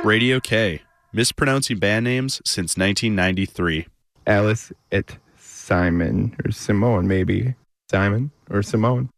Radio K, mispronouncing band names since 1993. Alice et Simon, or Simone, maybe. Simon or Simone.